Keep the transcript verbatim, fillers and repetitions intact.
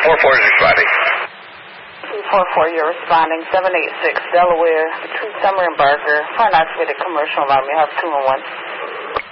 four four is responding. two four four, you're responding. seven eight six, Delaware, between Summer and Barker, for an activated commercial alarm. You have two and one.